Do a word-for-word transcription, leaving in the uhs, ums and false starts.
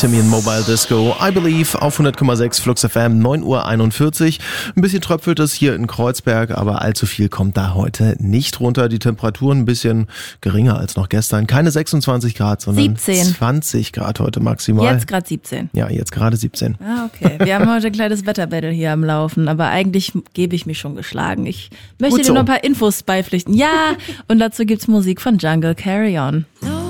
Simeon Mobile Disco. I Believe auf hundert Komma sechs Flux F M, neun Uhr einundvierzig. Ein bisschen tröpfelt es hier in Kreuzberg, aber allzu viel kommt da heute nicht runter. Die Temperaturen ein bisschen geringer als noch gestern. Keine sechsundzwanzig Grad, sondern siebzehn. zwanzig Grad heute maximal. Jetzt gerade siebzehn. Ja, jetzt gerade siebzehn. Ah, okay. Wir haben heute ein kleines Wetterbattle hier am Laufen, aber eigentlich gebe ich mich schon geschlagen. Ich möchte Gut dir so. noch ein paar Infos beipflichten. Ja, und dazu gibt's Musik von Jungle Carry On.